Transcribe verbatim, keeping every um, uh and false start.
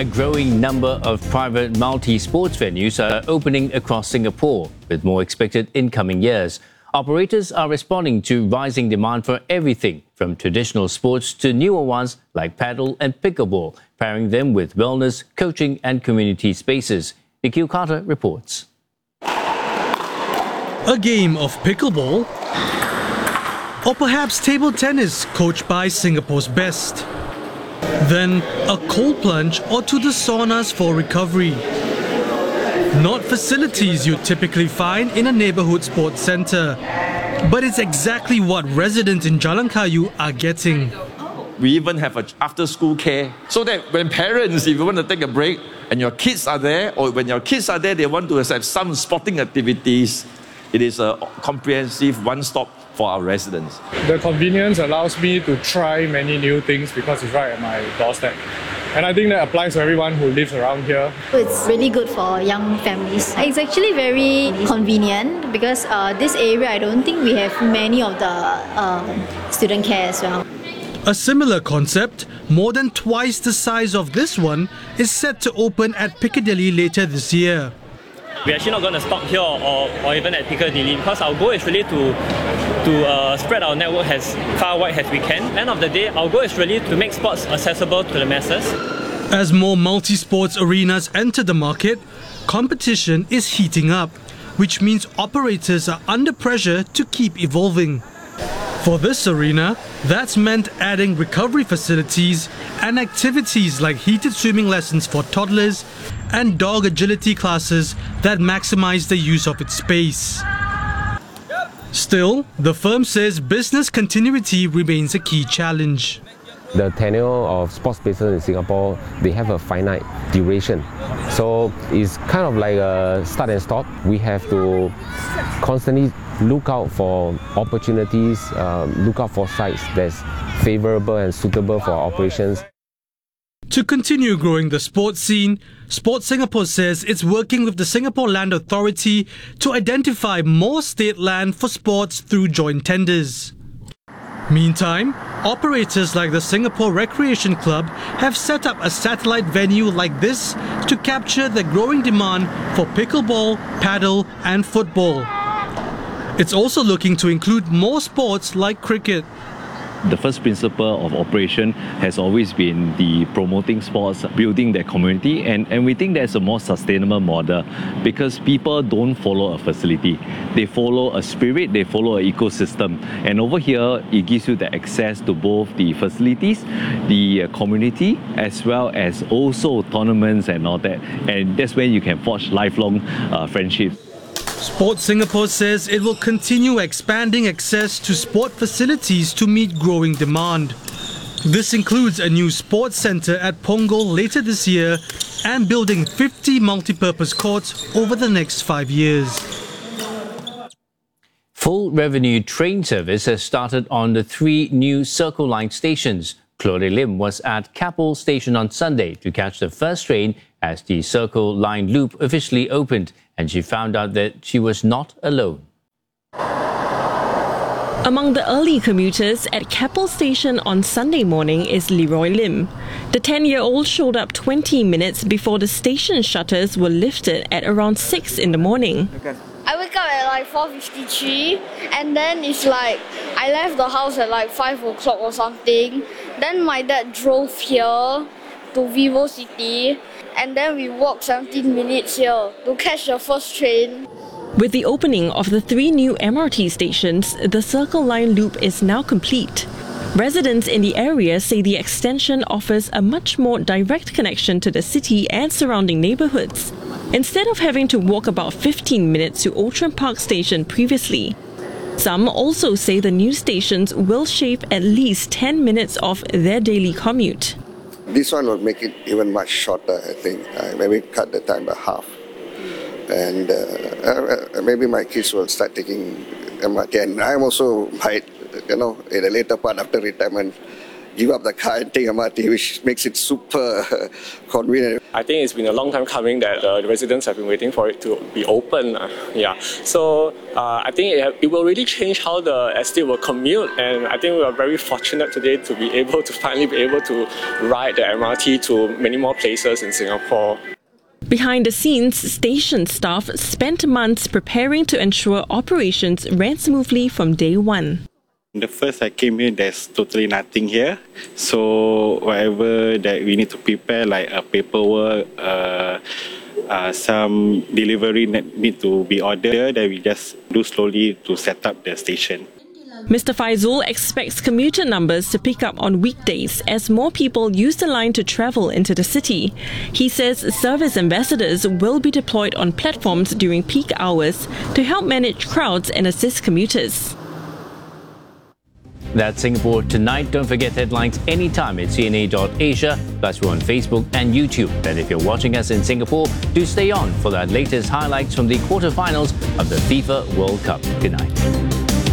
A growing number of private multi-sports venues are opening across Singapore, with more expected in coming years. Operators are responding to rising demand for everything from traditional sports to newer ones like paddle and pickleball, pairing them with wellness, coaching and community spaces. Nikhil Carter reports. A game of pickleball, or perhaps table tennis coached by Singapore's best. Then a cold plunge or to the saunas for recovery. Not facilities you'd typically find in a neighbourhood sports centre, but it's exactly what residents in Jalan Kayu are getting. We even have an after-school care, so that when parents, if you want to take a break and your kids are there, or when your kids are there, they want to have some sporting activities, it is a comprehensive one-stop for our residents. The convenience allows me to try many new things because it's right at my doorstep. And I think that applies to everyone who lives around here. It's really good for young families. It's actually very convenient because uh, this area, I don't think we have many of the uh, student care as well. A similar concept, more than twice the size of this one, is set to open at Piccadilly later this year. We're actually not going to stop here or, or even at Piccadilly because our goal is really to, to uh, spread our network as far wide as we can. At the end of the day, our goal is really to make sports accessible to the masses. As more multi-sports arenas enter the market, competition is heating up, which means operators are under pressure to keep evolving. For this arena, that's meant adding recovery facilities and activities like heated swimming lessons for toddlers and dog agility classes that maximize the use of its space. Still, the firm says business continuity remains a key challenge. The tenure of sports spaces in Singapore, they have a finite duration. So it's kind of like a start and stop. We have to constantly look out for opportunities, um, look out for sites that's favorable and suitable for our operations. To continue growing the sports scene, Sports Singapore says it's working with the Singapore Land Authority to identify more state land for sports through joint tenders. Meantime, operators like the Singapore Recreation Club have set up a satellite venue like this to capture the growing demand for pickleball, paddle and football. It's also looking to include more sports like cricket. The first principle of operation has always been the promoting sports, building their community, and, and we think that's a more sustainable model because people don't follow a facility. They follow a spirit, they follow an ecosystem. And over here, it gives you the access to both the facilities, the community, as well as also tournaments and all that. And that's when you can forge lifelong uh, friendships. Sports Singapore says it will continue expanding access to sport facilities to meet growing demand. This includes a new sports centre at Punggol later this year and building fifty multi-purpose courts over the next five years. Full revenue train service has started on the three new Circle Line stations. Claudia Lim was at Keppel Station on Sunday to catch the first train as the Circle Line loop officially opened, and she found out that she was not alone. Among the early commuters at Keppel Station on Sunday morning is Leroy Lim. The ten-year-old showed up twenty minutes before the station shutters were lifted at around six in the morning. I wake up at like four fifty-three and then it's like I left the house at like five o'clock or something. Then my dad drove here to Vivo City and then we walked seventeen minutes here to catch the first train. With the opening of the three new M R T stations, the Circle Line loop is now complete. Residents in the area say the extension offers a much more direct connection to the city and surrounding neighbourhoods, instead of having to walk about fifteen minutes to Outram Park Station previously. Some also say the new stations will shave at least ten minutes off their daily commute. This one will make it even much shorter, I think. Uh, maybe cut the time by half. And uh, uh, maybe my kids will start taking M R T. And I'm also, might, you know, in a later part after retirement, give up the car and take M R T, which makes it super convenient. I think it's been a long time coming that uh, the residents have been waiting for it to be open. Uh, yeah, so uh, I think it, it will really change how the estate will commute, and I think we are very fortunate today to be able to finally be able to ride the M R T to many more places in Singapore. Behind the scenes, station staff spent months preparing to ensure operations ran smoothly from day one. The first I came here, there's totally nothing here. So whatever that we need to prepare, like a paperwork, uh, uh, some delivery that need to be ordered, that we just do slowly to set up the station. Mister Faizul expects commuter numbers to pick up on weekdays as more people use the line to travel into the city. He says service ambassadors will be deployed on platforms during peak hours to help manage crowds and assist commuters. That's Singapore Tonight. Don't forget headlines anytime at C N A dot asia. Plus, we're on Facebook and YouTube. And if you're watching us in Singapore, do stay on for the latest highlights from the quarterfinals of the FIFA World Cup. Good night.